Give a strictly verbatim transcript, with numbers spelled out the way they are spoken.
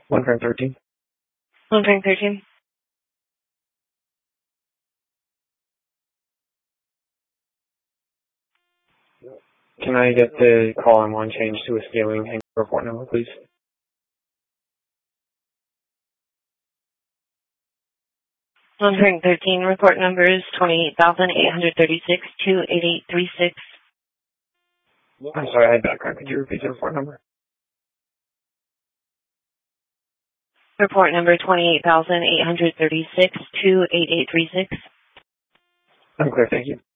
one frame thirteen. one frame thirteen. Can I get the call on one change to a scaling and report number, please? one frame thirteen, report number is twenty-eight thousand eight hundred thirty-six, two eight eight three six. I'm sorry, I had background. Could you repeat the report number? Report number twenty-eight thousand eight hundred thirty-six, two eight eight three six. I'm clear, thank you.